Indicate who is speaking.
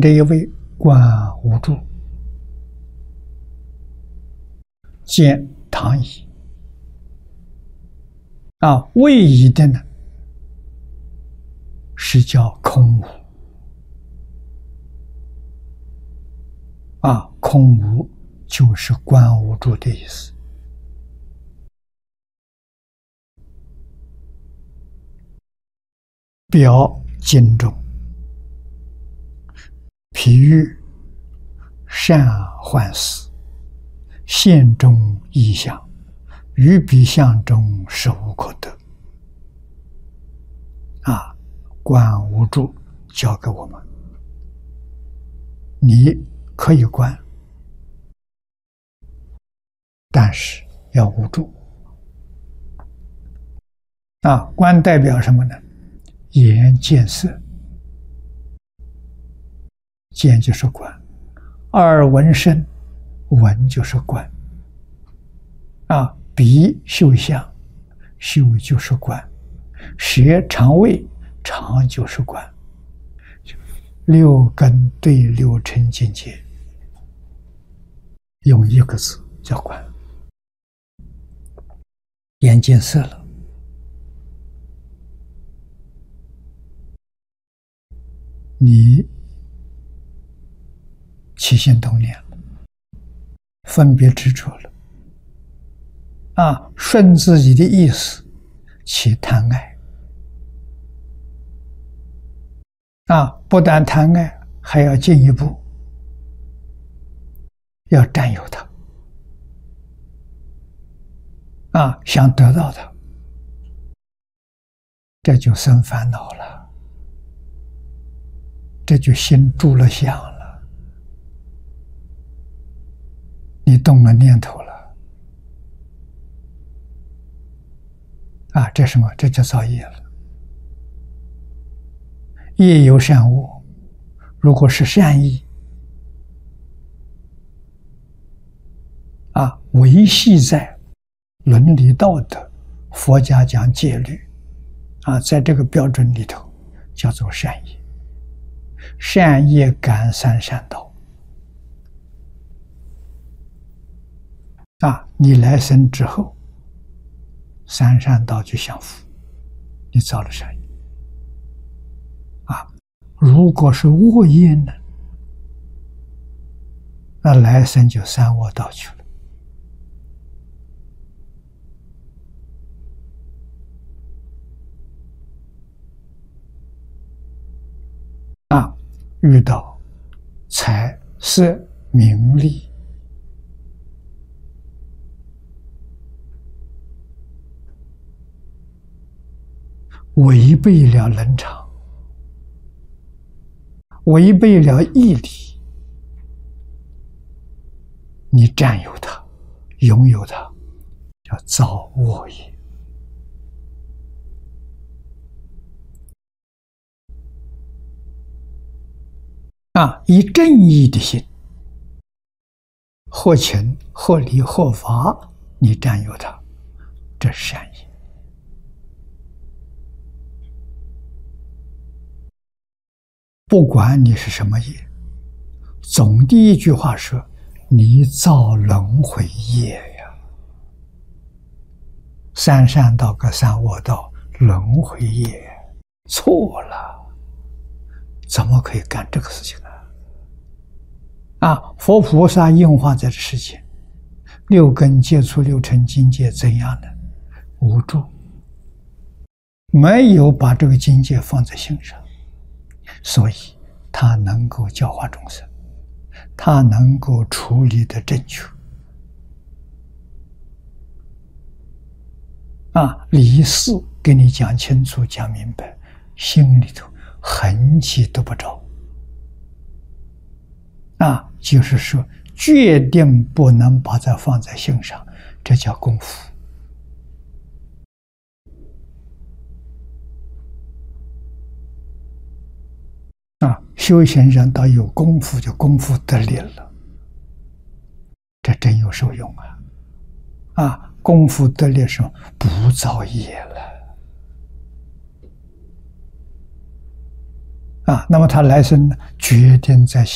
Speaker 1: 这一位观无住，见唐乙谓乙的呢是叫空无空无就是观无住的意思。表经中，譬喻善幻思，现中异象，于彼相中实无可得。观无住教给我们，你可以观，但是要无住。观代表什么呢？眼见色，见就是观；耳闻声，闻就是观；鼻嗅香，嗅就是观；舌尝味，尝就是观。六根对六尘境界，用一个字叫观。眼见色了，你起心动念了，分别执着了，顺自己的意思起贪爱，不但贪爱，还要进一步要占有它，想得到它，这就生烦恼了，这就心住了相了，你动了念头了，这什么？这叫造业了。业有善恶，如果是善意，维系在伦理道德，佛家讲戒律，在这个标准里头叫做善业。善业感三善道，你来生之后，三善道就相符，你造了善业。如果是恶业呢，那来生就三恶道去了。遇到财色名利，违背了伦常，违背了义理，你占有它，拥有它，叫造恶业。以正义的心，或情或理或法，你占有它，这是善业。不管你是什么业，总的一句话说，你造轮回业呀。三善道跟三恶道，轮回业错了，怎么可以干这个事情佛菩萨应化在这世间，六根接触六尘境界怎样呢？无住，没有把这个境界放在心上，所以他能够教化众生，他能够处理的正确。理事给你讲清楚讲明白，心里头痕迹都不着。就是说决定不能把它放在心上，这叫功夫。修行人到有功夫，就功夫得力了，这真有受用功夫得力时候不造业了那么他来生呢，决定在